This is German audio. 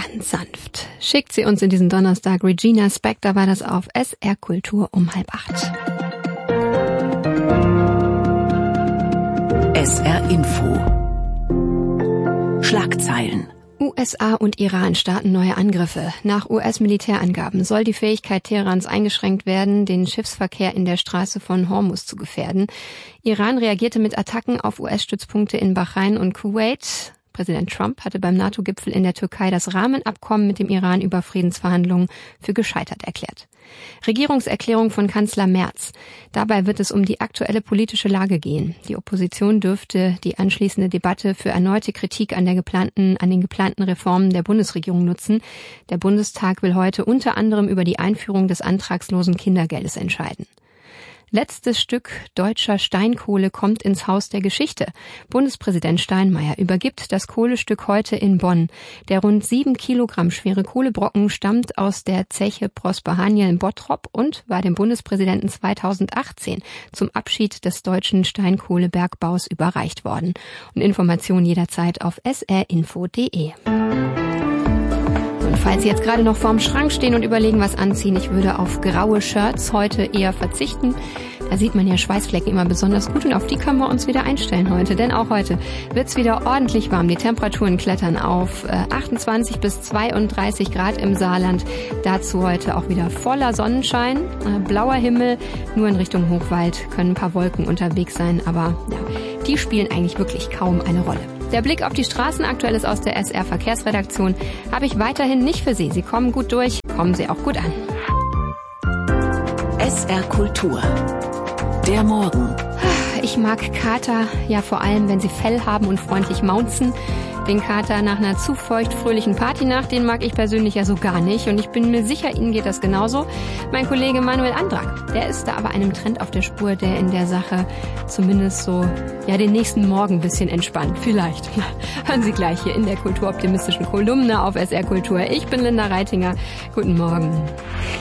ganz sanft. Schickt sie uns in diesen Donnerstag. Regina Spektor war das auf SR Kultur um 7:30. SR Info. Schlagzeilen. USA und Iran starten neue Angriffe. Nach US-Militärangaben soll die Fähigkeit Teherans eingeschränkt werden, den Schiffsverkehr in der Straße von Hormuz zu gefährden. Iran reagierte mit Attacken auf US-Stützpunkte in Bahrain und Kuwait. Präsident Trump hatte beim NATO-Gipfel in der Türkei das Rahmenabkommen mit dem Iran über Friedensverhandlungen für gescheitert erklärt. Regierungserklärung von Kanzler Merz. Dabei wird es um die aktuelle politische Lage gehen. Die Opposition dürfte die anschließende Debatte für erneute Kritik an den geplanten Reformen der Bundesregierung nutzen. Der Bundestag will heute unter anderem über die Einführung des antragslosen Kindergeldes entscheiden. Letztes Stück deutscher Steinkohle kommt ins Haus der Geschichte. Bundespräsident Steinmeier übergibt das Kohlestück heute in Bonn. Der rund 7 Kilogramm schwere Kohlebrocken stammt aus der Zeche Prosper Haniel in Bottrop und war dem Bundespräsidenten 2018 zum Abschied des deutschen Steinkohlebergbaus überreicht worden. Und Informationen jederzeit auf srinfo.de. Und falls Sie jetzt gerade noch vorm Schrank stehen und überlegen, was anziehen, ich würde auf graue Shirts heute eher verzichten. Da sieht man ja Schweißflecken immer besonders gut und auf die können wir uns wieder einstellen heute. Denn auch heute wird's wieder ordentlich warm. Die Temperaturen klettern auf 28 bis 32 Grad im Saarland. Dazu heute auch wieder voller Sonnenschein, blauer Himmel. Nur in Richtung Hochwald können ein paar Wolken unterwegs sein, aber ja, die spielen eigentlich wirklich kaum eine Rolle. Der Blick auf die Straßen, Aktuelles aus der SR Verkehrsredaktion, habe ich weiterhin nicht für Sie. Sie kommen gut durch, kommen Sie auch gut an. SR Kultur. Der Morgen. Ich mag Kater, ja vor allem, wenn sie Fell haben und freundlich maunzen. Den Kater nach einer zu feucht-fröhlichen Partynacht, den mag ich persönlich ja so gar nicht. Und ich bin mir sicher, Ihnen geht das genauso. Mein Kollege Manuel Andrak, der ist da aber einem Trend auf der Spur, der in der Sache zumindest so, ja, den nächsten Morgen ein bisschen entspannt. Vielleicht. Hören Sie gleich hier in der kulturoptimistischen Kolumne auf SR Kultur. Ich bin Linda Reitinger. Guten Morgen.